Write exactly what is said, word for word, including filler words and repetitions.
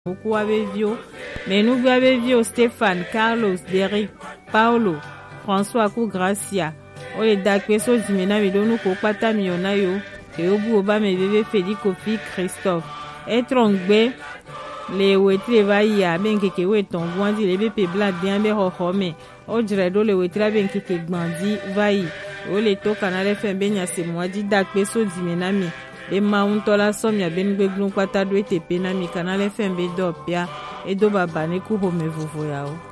Beaucoup Abevio, mais nous Abevio, Stéphane, Carlos, Derek, Paulo, François Kou Gracia, o le dakwe so dimena vidonu ko pata miona yo, e obu oba me bebe Feli Kofi Christophe. Etrongbe, le wetre va ya, ben keke weton, boandi le bepe blanc bien be hohome, o dredo le wetra ben keke gbandi va yi, o le to kanale fembe nya se mwadi dakwe so dimena mi. E mauntola somya ben gbeglun kwata dwe tepe na mi kanale fembe do pia e do baba ne ku home vovo yao.